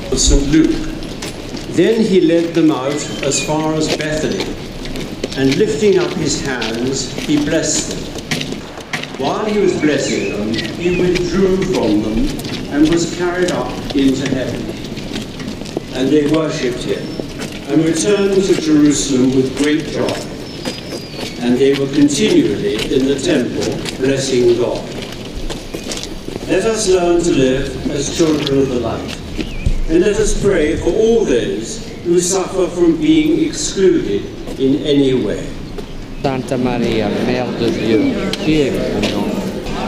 of St. Luke. Then he led them out as far as Bethany, and lifting up his hands, he blessed them. While he was blessing them, he withdrew from them and was carried up into heaven. And they worshipped him, and returned to Jerusalem with great joy. And they were continually in the temple, blessing God. Let us learn to live as children of the light, and let us pray for all those who suffer from being excluded in any way. Santa Maria, Mère de Dieu, priez pour nous.